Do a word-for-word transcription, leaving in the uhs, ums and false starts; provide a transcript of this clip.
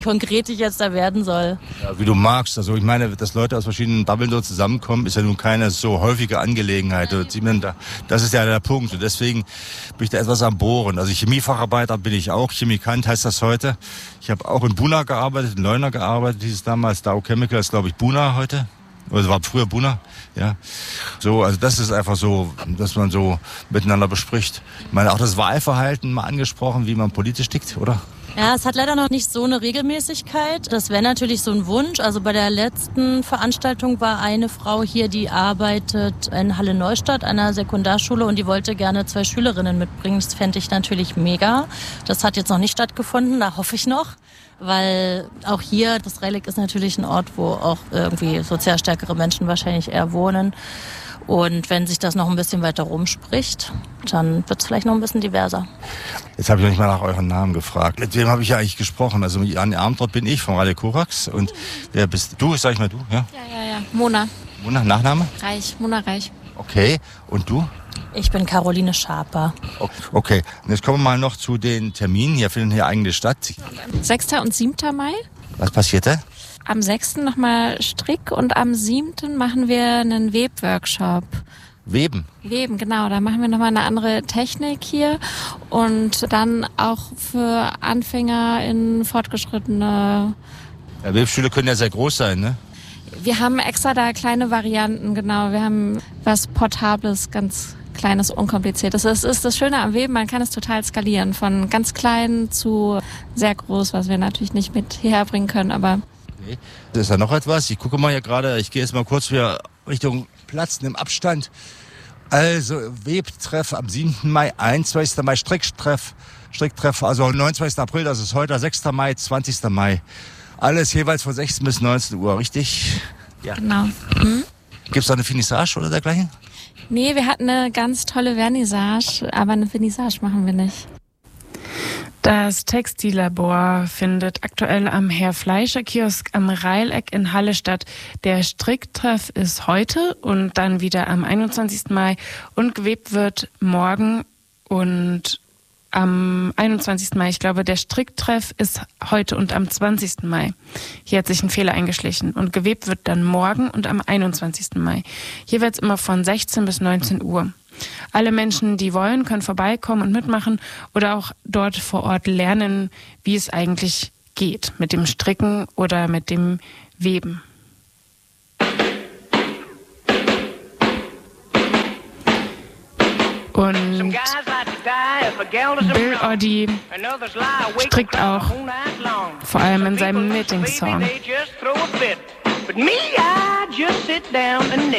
konkret ich jetzt da werden soll. Ja, wie du magst. Also ich meine, dass Leute aus verschiedenen Bubblen dort zusammenkommen, ist ja nun keine so häufige Angelegenheit. Das ist ja der Punkt. Und deswegen bin ich da etwas am Bohren. Also Chemiefacharbeiter bin ich auch. Chemikant heißt das heute. Ich habe auch in Buna gearbeitet, in Leuna gearbeitet. Hieß es damals Dow Chemical, ist glaube ich Buna heute. Oder war früher Buna. Ja. So, also das ist einfach so, dass man so miteinander bespricht. Ich meine, auch das Wahlverhalten mal angesprochen, wie man politisch tickt, oder? Ja, es hat leider noch nicht so eine Regelmäßigkeit. Das wäre natürlich so ein Wunsch. Also bei der letzten Veranstaltung war eine Frau hier, die arbeitet in Halle Neustadt, einer Sekundarschule, und die wollte gerne zwei Schülerinnen mitbringen. Das fände ich natürlich mega. Das hat jetzt noch nicht stattgefunden, da hoffe ich noch. Weil auch hier, das Relic ist natürlich ein Ort, wo auch irgendwie sozial stärkere Menschen wahrscheinlich eher wohnen. Und wenn sich das noch ein bisschen weiter rumspricht, dann wird es vielleicht noch ein bisschen diverser. Jetzt habe ich noch nicht mal nach euren Namen gefragt. Mit wem habe ich ja eigentlich gesprochen? Also mit Anne Armtrott bin ich von Radio Korax. Und wer bist du? Sag ich mal du, ja? Ja, ja, ja. Mona. Mona, Nachname? Reich, Mona Reich. Okay, und du? Ich bin Caroline Schaper. Okay, und jetzt kommen wir mal noch zu den Terminen. Hier finden hier eigentlich statt. sechster und siebter Mai. Was passiert da? Am sechsten nochmal Strick und am siebten machen wir einen Webworkshop. Weben? Weben, genau. Da machen wir nochmal eine andere Technik hier und dann auch für Anfänger in fortgeschrittene... Ja, Webstühle können ja sehr groß sein, ne? Wir haben extra da kleine Varianten, genau. Wir haben was Portables, ganz Kleines, Unkompliziertes. Das ist das Schöne am Weben, man kann es total skalieren. Von ganz klein zu sehr groß, was wir natürlich nicht mit hierher bringen können, aber... Okay. Ist da noch etwas? Ich gucke mal hier gerade, ich gehe jetzt mal kurz wieder Richtung Platz, nimm Abstand. Also Webtreff am siebten Mai, einundzwanzigsten Mai, Stricktreff, Stricktreff, also neunundzwanzigsten April, das ist heute, sechsten Mai, zwanzigsten Mai. Alles jeweils von sechzehn bis neunzehn Uhr, richtig? Ja. Genau. Hm? Gibt es da eine Finissage oder dergleichen? Nee, wir hatten eine ganz tolle Vernissage, aber eine Vernissage machen wir nicht. Das Textillabor findet aktuell am Herr-Fleischer-Kiosk am Reileck in Halle statt. Der Stricktreff ist heute und dann wieder am einundzwanzigsten Mai und gewebt wird morgen und am einundzwanzigsten Mai. Ich glaube, der Stricktreff ist heute und am zwanzigsten Mai. Hier hat sich ein Fehler eingeschlichen. Und gewebt wird dann morgen und am einundzwanzigsten Mai. Jeweils immer von sechzehn bis neunzehn Uhr. Alle Menschen, die wollen, können vorbeikommen und mitmachen oder auch dort vor Ort lernen, wie es eigentlich geht mit dem Stricken oder mit dem Weben. Und Bill Oddie strickt auch, vor allem in seinem Knitting-Song.